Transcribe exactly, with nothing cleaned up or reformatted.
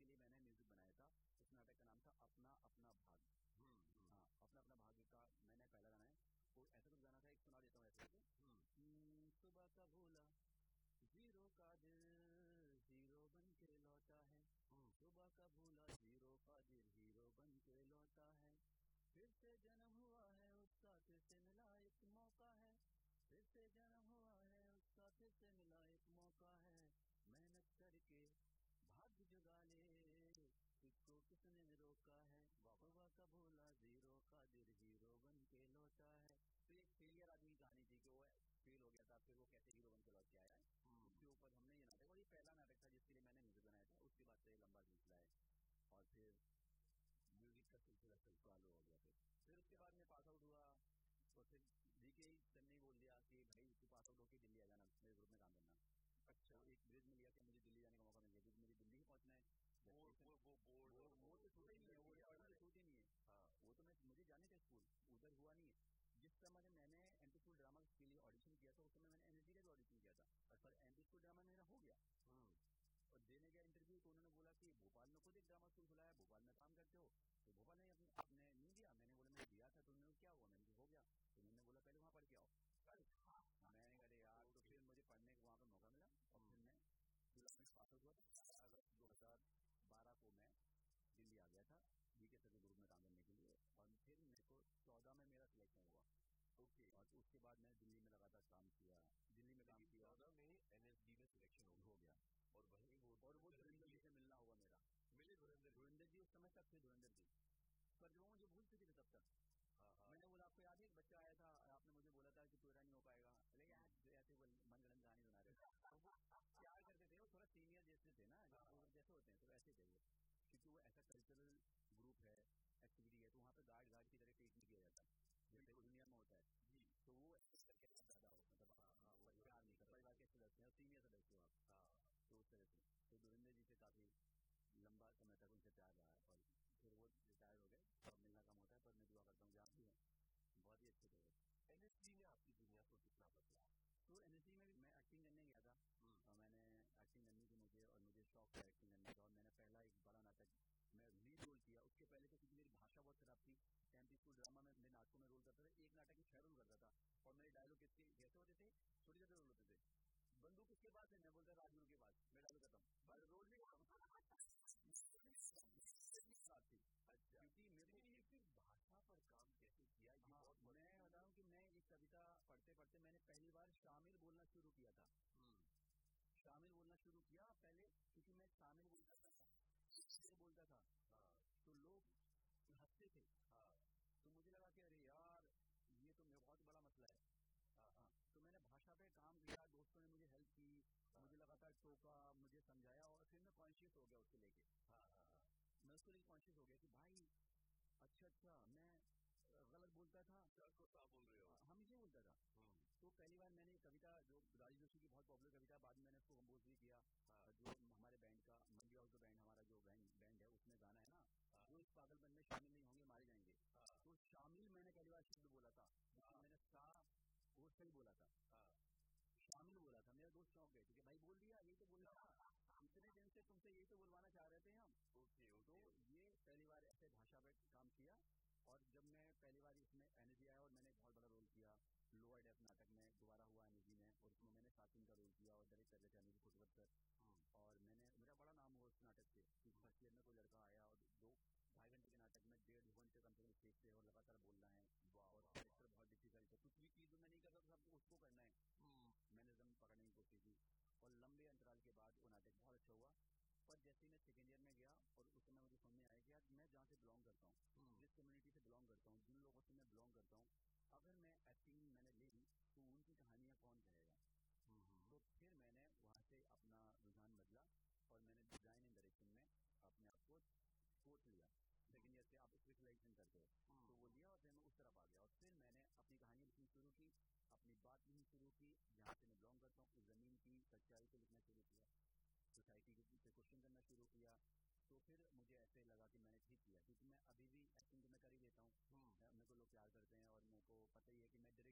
के लिए मैंने म्यूजिक बनाया था। उस नाटक का नाम था अपना अपना भाग। हाँ, अपना अपना भाग्य का मैंने पहला गाना है। तो ऐसा कुछ गाना था, एक सुना देता हूँ ऐसे कि सुबह का भूला जीरो का दिल जीरो बन के लौटा है, सुबह का भूला जीरो का दिल हीरो बन के लौटा है, फिर से जन्म हुआ है उसका फिर से मिला एक मौका है, फिर से जन्म हुआ है उसका फिर से मिला एक मौका है, मेहनत करके भाग्य जुगा ले इसको किसने रोका है, सुबह का भूला जीरो का दिल हीरो बन के लौटा है। तो एक फेलियर आदमी की कहानी थी कि वो फेल हो गया था, फिर वो कैसे हीरो बन के लौट के आया है। उसके ऊपर हमने ये नाटक, और ये पहला नाटक था जिसके लिए मैंने म्यूजिक बनाया था। उसके बाद से लंबा सिलसिला है और फिर म्यूजिक का सिलसिला चालू हो गया। फिर फिर उसके बाद मैं पास आउट हुआ और फिर जीके सर ने बोल दिया कि भाई तू पास आउट होकर दिल्ली आ जाना, मेरे ग्रुप में काम करना। अच्छा, एक ब्रिज में लिया कि मुझे दिल्ली जाने का मौका मिल गया, क्योंकि मुझे दिल्ली ही पहुंचना है। वो वो वो बोर्ड वो, वो तो छूटा ही नहीं है, वो पढ़ना तो छूट ही नहीं है। हाँ, वो तो मैं मुझे जाने का स्कूल उधर हुआ नहीं है। जिस समय मैंने एमपी स्कूल ड्रामा के लिए ऑडिशन किया था, उस समय मैंने एनएसडी का भी ऑडिशन किया था, पर एमपी स्कूल ड्रामा मेरा हो गया। और देने गया इंटरव्यू तो उन्होंने बोला कि भोपाल में खुद एक ड्रामा स्कूल खुला है, भोपाल में काम करते हो, तो भोपाल में अपने आपने नहीं दिया। मैंने बोला मैंने दिया था, तो उन्होंने क्या हुआ, मैंने हो गया। तो उन्होंने बोला पहले वहाँ पढ़ के आओ। मैंने कहा यार, तो फिर मुझे पढ़ने को वहाँ पर मौका मिला और फिर मैं पास आउट हुआ था। अगस्त दो हजार बारह को मैं दिल्ली आ गया था जीके सर के ग्रुप में काम करने के लिए, और फिर मेरे को चौदह में मेरा सिलेक्शन हुआ। ओके, और उसके बाद मैं दिल्ली में लगातार काम किया, दिल्ली में काम किया। चौदह में एनएसडी में सिलेक्शन हो गया और वहीं वो और वो धुरंधर जी से मिलना हुआ मेरा। मिले धुरंधर धुरंधर जी उस समय तक थे, धुरंधर जी पर जो मुझे भूल चुके थे तब तक। हाँ, हाँ। मैंने बोला आपको याद है एक बच्चा आया था, आपने मुझे बोला था कि तेरा नहीं हो पाएगा, लेकिन ऐसे मनगढ़ंत कहानी सुना रहे थे। तो वो प्यार करते थे, वो थोड़ा सीनियर जैसे थे ना, जैसे होते हैं तो वैसे थे वो, क्योंकि वो ऐसा कल्चरल ग्रुप है, एक्टिविटी है, तो वहाँ पे गार्ड गार्ड की तरह ट्रीट नहीं किया जाता जैसे दुनिया में होता है जी। तो वो ज्यादा हो मतलब प्यार नहीं कर, परिवार के सदस्य हैं, सीनियर सदस्य हो आप, तो उस तरह से। तो धुरंधर जी से काफी लंबा समय तक उनसे प्यार रहा है, और फिर वो रिटायर हो गए, अब मिलना कम होता है, पर मैं दुआ करता हूँ कि आप भी हैं, बहुत ही अच्छे थे। एनएसडी ने आपकी दुनिया को कितना बदला? तो एनएसडी में भी मैं एक्टिंग करने गया था, और मैंने एक्टिंग करनी थी मुझे, और मुझे शौक था एक्टिंग करने का, और मैंने पहला एक बड़ा नाटक मैं लीड रोल किया। उसके पहले तो क्योंकि मेरी भाषा बहुत खराब थी, एमपी स्कूल ड्रामा में मैं नाटकों में रोल करता था, एक नाटक में छह रोल करता था, और मेरे डायलॉग किसके कैसे होते थे, छोटे छोटे रोल होते थे। बंदूक किसके पास है, मैं बोलता राजगुरु के पास, मैं डायलॉग करता हूँ रोल नहीं अच्छा, क्योंकि मेरे को ये सिर्फ भाषा पर काम कैसे किया ये हाँ, बहुत मैं बताऊं कि मैं एक कविता पढ़ते पढ़ते मैंने पहली बार शामिल बोलना शुरू किया था। शामिल बोलना शुरू किया पहले, क्योंकि मैं शामिल बोलता था बोलता था हाँ, तो लोग हंसते थे हाँ, तो मुझे लगा कि अरे यार ये तो मेरा बहुत बड़ा मसला है। हाँ, हाँ, तो मैंने भाषा पे काम किया, दोस्तों ने मुझे हेल्प की, हाँ, मुझे लगातार टोका, मुझे समझाया, और फिर मैं कॉन्शियस हो गया उसको लेके। हाँ, हाँ, मैं उसको लेके कॉन्शियस हो गया कि भाई अच्छा अच्छा मैं गलत बोलता था, को क्या बोल रहे हो, हम ये बोलता था। तो पहली बार मैंने कविता जो राजेश जोशी की बहुत पॉपुलर कविता, बाद में मैंने उसको कंपोज भी किया। हाँ, जो हमारे बैंड का मंडी हाउस बैंड हमारा जो बैंड बैंड है उसमें गाना है ना, हाँ, जो इस पागलपन में शामिल नहीं होंगे मारे जाएंगे। हाँ, तो शामिल मैंने पहली बार शब्द बोला था, हाँ, मैंने सा वो सही बोला था। हाँ, शामिल बोला था, मेरा दोस्त चौंक गए थे कि भाई बोल दिया, यही तो बोलना था, इतने दिन से तुमसे यही तो बोलवाना चाह रहे थे हम। Okay, okay. तो ये पहली बार ऐसे भाषा पे काम किया, और जब मैं पहली बार इसमें एनर्जी आया और मैंने बहुत बड़ा रोल किया लोअर डेफ नाटक में, दोबारा हुआ एनर्जी में, और उसमें मैंने साथिन का रोल किया और डायरेक्ट कर रहे थे अनिल खुशवत, और मैंने मेरा बड़ा नाम हुआ उस नाटक से। फर्स्ट ईयर में कोई लड़का आया और दो ढाई घंटे के नाटक में डेढ़ घंटे कम से कम स्टेज पे और लगातार बोलना है, और कैरेक्टर बहुत डिफिकल्ट है, कुछ भी चीज मैं नहीं कर सकता, सबको उसको करना है। मैंने एकदम पकड़ने की कोशिश की, और लंबे अंतराल के बाद वो नाटक बहुत अच्छा हुआ। पर जैसे ही मैं सेकेंड ईयर में गया, और उस समय मुझे समझ में आया कि यार मैं जहाँ से बिलोंग करता हूँ, जिस कम्युनिटी से बिलोंग करता हूँ, जिन लोगों से मैं बिलोंग करता हूँ, अगर मैं एक्टिंग मैंने ली तो उनकी कहानियाँ कौन कहेगा। तो फिर मैंने वहाँ से अपना रुझान बदला, और मैंने डिजाइन एंड डायरेक्शन में अपने आप को कोर्स लिया। सेकेंड ईयर से आप स्पेशलाइजेशन करते हो, तो वो लिया, और फिर मैं उस तरफ आ गया, और फिर मैंने अपनी कहानी लिखनी शुरू की, अपनी बात लिखनी शुरू की, जहाँ से मैं बिलोंग करता हूँ उस जमीन की सच्चाई को लिखना शुरू किया, सोसाइटी के पीछे क्वेश्चन करना शुरू किया। तो फिर मुझे ऐसे लगा कि मैंने ठीक किया, क्योंकि मैं अभी भी एक्टिंग